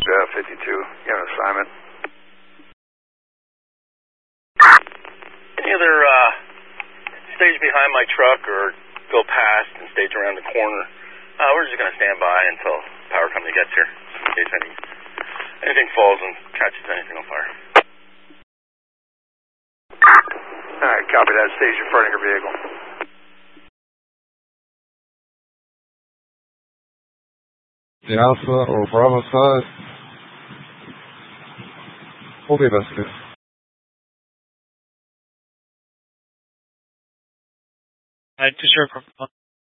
52. You have an assignment. Any other stage behind my truck or go past and stage around the corner? We're just going to stand by until power company gets here in case anything falls and catches anything on fire. Alright, copy that. Station fronting your vehicle. The Alpha or Bravo side. We'll be investigating. To serve